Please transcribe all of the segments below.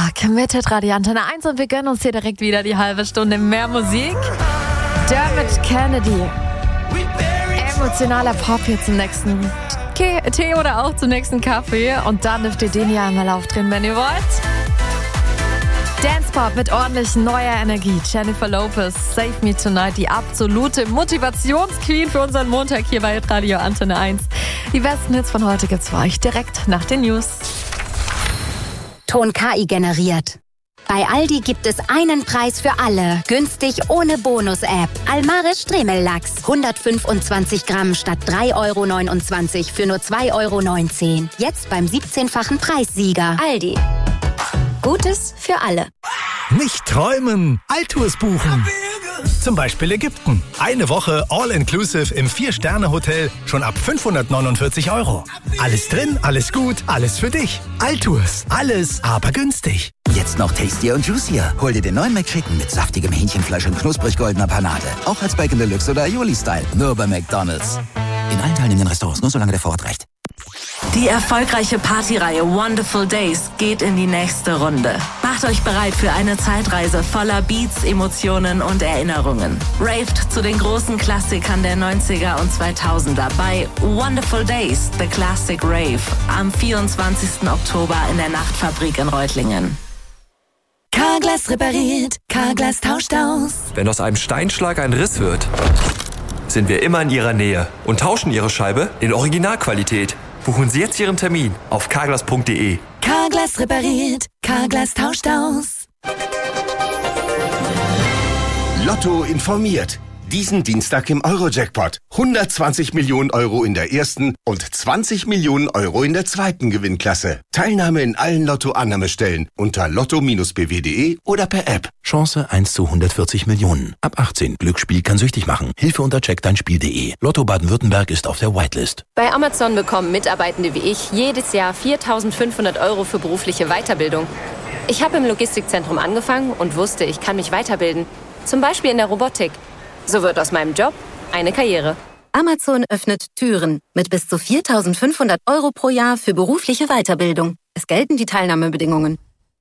Tag mit Radio Antenne 1 und wir gönnen uns hier direkt wieder die halbe Stunde mehr Musik. Dermot Kennedy. Emotionaler Pop hier zum nächsten Tee oder auch zum nächsten Kaffee. Und dann dürft ihr den ja einmal aufdrehen, wenn ihr wollt. Dance-Pop mit ordentlich neuer Energie. Jennifer Lopez, Save Me Tonight, die absolute Motivationsqueen für unseren Montag hier bei Radio Antenne 1. Die besten Hits von heute gibt's für euch direkt nach den News. Ton KI generiert. Bei Aldi gibt es einen Preis für alle. Günstig ohne Bonus-App. Almaris Stremellachs. 125 Gramm statt 3,29 € für nur 2,19 €. Jetzt beim 17-fachen Preissieger. Aldi. Gutes für alle. Nicht träumen, Altours buchen. Zum Beispiel Ägypten. Eine Woche All-Inclusive im 4-Sterne-Hotel schon ab 549 €. Alles drin, alles gut, alles für dich. Altours. Alles, aber günstig. Jetzt noch tastier und juicier. Hol dir den neuen McChicken mit saftigem Hähnchenfleisch und knusprig goldener Panade. Auch als Bacon Deluxe oder Aioli-Style. Nur bei McDonald's. In allen teilnehmenden Restaurants, nur solange der Vorrat reicht. Die erfolgreiche Partyreihe Wonderful Days geht in die nächste Runde. Macht euch bereit für eine Zeitreise voller Beats, Emotionen und Erinnerungen. Raved zu den großen Klassikern der 90er und 2000er bei Wonderful Days, The Classic Rave, am 24. Oktober in der Nachtfabrik in Reutlingen. Carglass repariert, Carglass tauscht aus. Wenn aus einem Steinschlag ein Riss wird, sind wir immer in Ihrer Nähe und tauschen Ihre Scheibe in Originalqualität. Buchen Sie jetzt Ihren Termin auf carglass.de. Carglass repariert, Carglass tauscht aus. Lotto informiert. Diesen Dienstag im Euro-Jackpot. 120 Millionen € in der ersten und 20 Millionen € in der zweiten Gewinnklasse. Teilnahme in allen Lotto-Annahmestellen unter lotto-bw.de oder per App. Chance 1 zu 140 Millionen. Ab 18. Glücksspiel kann süchtig machen. Hilfe unter checkdeinspiel.de. Lotto Baden-Württemberg ist auf der Whitelist. Bei Amazon bekommen Mitarbeitende wie ich jedes Jahr 4.500 € für berufliche Weiterbildung. Ich habe im Logistikzentrum angefangen und wusste, ich kann mich weiterbilden. Zum Beispiel in der Robotik. So wird aus meinem Job eine Karriere. Amazon öffnet Türen mit bis zu 4.500 € pro Jahr für berufliche Weiterbildung. Es gelten die Teilnahmebedingungen.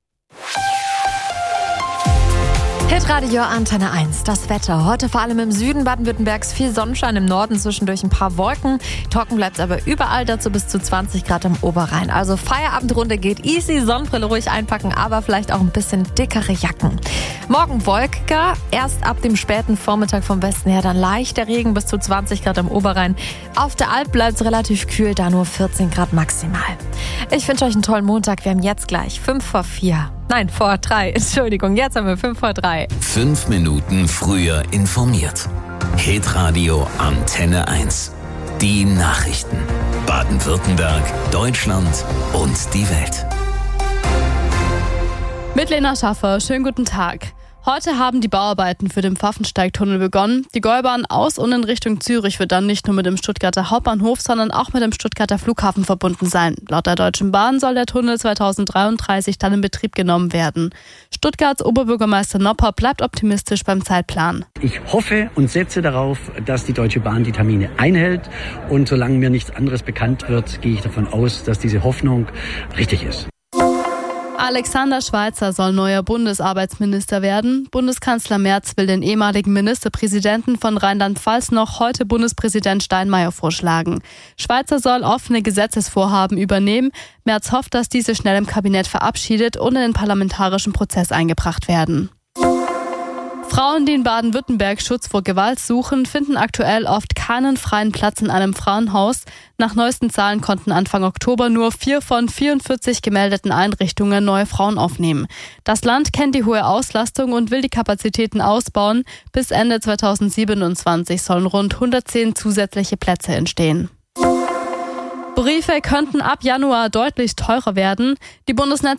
Hitradio Antenne 1, das Wetter. Heute vor allem im Süden Baden-Württembergs viel Sonnenschein, im Norden zwischendurch ein paar Wolken. Trocken bleibt es aber überall, dazu bis zu 20 Grad im Oberrhein. Also Feierabendrunde geht easy, Sonnenbrille ruhig einpacken, aber vielleicht auch ein bisschen dickere Jacken. Morgen wolkiger, erst ab dem späten Vormittag vom Westen her dann leichter Regen bis zu 20 Grad im Oberrhein. Auf der Alp bleibt es relativ kühl, da nur 14 Grad maximal. Ich wünsche euch einen tollen Montag. Wir haben jetzt gleich 3. Entschuldigung, jetzt haben wir 3. 5 Minuten früher informiert. Hitradio Antenne 1. Die Nachrichten. Baden-Württemberg, Deutschland und die Welt. Mit Lena Schaffer, schönen guten Tag. Heute haben die Bauarbeiten für den Pfaffensteigtunnel begonnen. Die Gäubahn aus und in Richtung Zürich wird dann nicht nur mit dem Stuttgarter Hauptbahnhof, sondern auch mit dem Stuttgarter Flughafen verbunden sein. Laut der Deutschen Bahn soll der Tunnel 2033 dann in Betrieb genommen werden. Stuttgarts Oberbürgermeister Nopper bleibt optimistisch beim Zeitplan. Ich hoffe und setze darauf, dass die Deutsche Bahn die Termine einhält. Und solange mir nichts anderes bekannt wird, gehe ich davon aus, dass diese Hoffnung richtig ist. Alexander Schweitzer soll neuer Bundesarbeitsminister werden. Bundeskanzler Merz will den ehemaligen Ministerpräsidenten von Rheinland-Pfalz noch heute Bundespräsident Steinmeier vorschlagen. Schweitzer soll offene Gesetzesvorhaben übernehmen. Merz hofft, dass diese schnell im Kabinett verabschiedet und in den parlamentarischen Prozess eingebracht werden. Frauen, die in Baden-Württemberg Schutz vor Gewalt suchen, finden aktuell oft keinen freien Platz in einem Frauenhaus. Nach neuesten Zahlen konnten Anfang Oktober nur 4 von 44 gemeldeten Einrichtungen neue Frauen aufnehmen. Das Land kennt die hohe Auslastung und will die Kapazitäten ausbauen. Bis Ende 2027 sollen rund 110 zusätzliche Plätze entstehen. Briefe könnten ab Januar deutlich teurer werden. Die